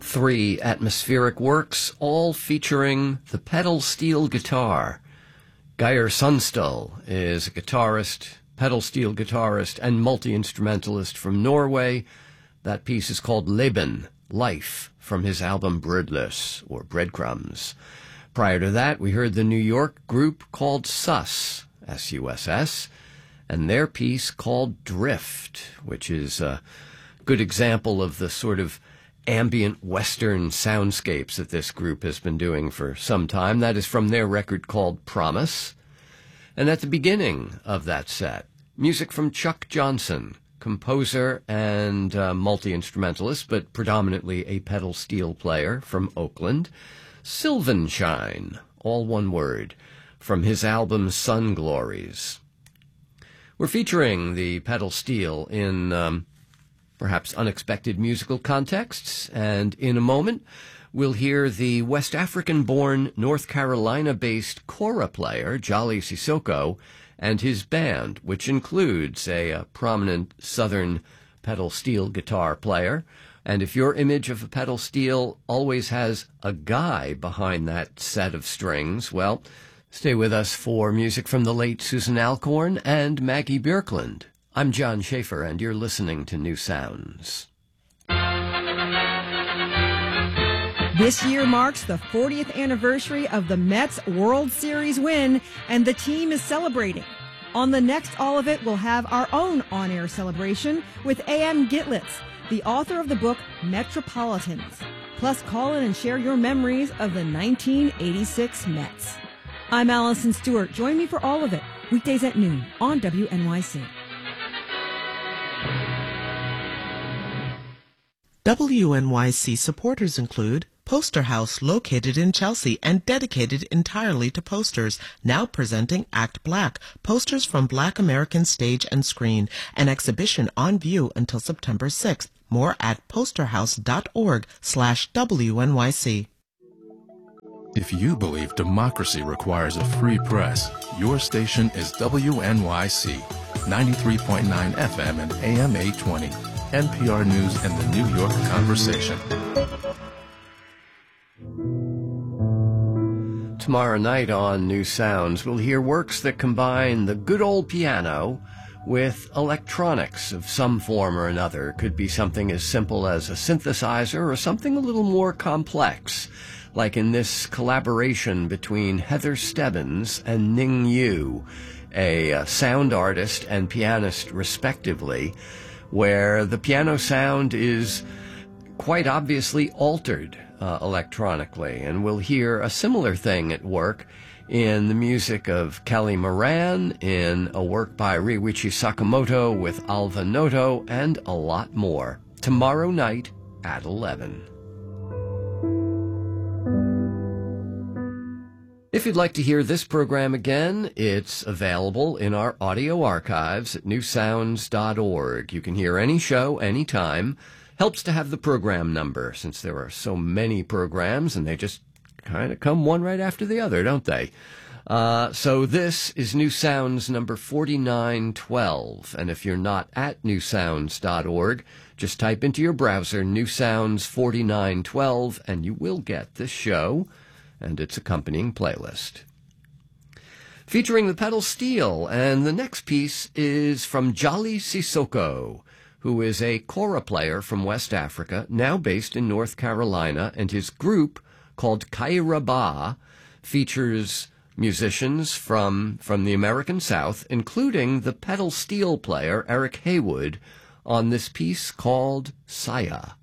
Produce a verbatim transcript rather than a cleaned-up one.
Three atmospheric works, all featuring the pedal steel guitar. Geir Sundstøl is a guitarist, pedal steel guitarist, and multi-instrumentalist from Norway. That piece is called Leben, Life, from his album Brødløs, or Breadcrumbs. Prior to that, we heard the New York group called Suss, S U S S, and their piece called Drift, which is a good example of the sort of ambient Western soundscapes that this group has been doing for some time. That is from their record called Promise. And at the beginning of that set, music from Chuck Johnson, composer and uh, multi-instrumentalist, but predominantly a pedal steel player from Oakland. Sylvanshine, all one word, from his album Sun Glories. We're featuring the pedal steel in um, perhaps unexpected musical contexts, and in a moment we'll hear the West African-born, North Carolina-based kora player Jolly Sissoko and his band, which includes a, a prominent southern pedal steel guitar player. And if your image of a pedal steel always has a guy behind that set of strings, well, stay with us for music from the late Susan Alcorn and Maggie Björklund. I'm John Schaefer, and you're listening to New Sounds. This year marks the fortieth anniversary of the Mets World Series win, and the team is celebrating. On the next All of It, we'll have our own on-air celebration with A M Gitlitz, the author of the book Metropolitans. Plus, call in and share your memories of the nineteen eighty-six Mets. I'm Allison Stewart. Join me for All of It, weekdays at noon on W N Y C. W N Y C supporters include Poster House, located in Chelsea and dedicated entirely to posters, now presenting Act Black, posters from Black American stage and screen, an exhibition on view until September sixth. More at posterhouse.org slash WNYC. If you believe democracy requires a free press, your station is W N Y C, ninety-three point nine F M and A M eight twenty, N P R News and the New York Conversation. Tomorrow night on New Sounds, we'll hear works that combine the good old piano with electronics of some form or another. It could be something as simple as a synthesizer or something a little more complex, like in this collaboration between Heather Stebbins and Ning Yu, a, a sound artist and pianist respectively, where the piano sound is quite obviously altered uh, electronically. And we'll hear a similar thing at work in the music of Kelly Moran, in a work by Ryuichi Sakamoto with Alva Noto, and a lot more. Tomorrow night at eleven. If you'd like to hear this program again, it's available in our audio archives at new sounds dot org. You can hear any show anytime. Helps to have the program number, since there are so many programs, and they just kind of come one right after the other, don't they? Uh, so this is New Sounds number forty-nine twelve, and if you're not at new sounds dot org, just type into your browser New Sounds forty-nine twelve, and you will get this show and its accompanying playlist. Featuring the pedal steel, and the next piece is from Jolly Sissoko, who is a kora player from West Africa, now based in North Carolina, and his group, called Kairaba, features musicians from, from the American South, including the pedal steel player Eric Haywood, on this piece called Saya.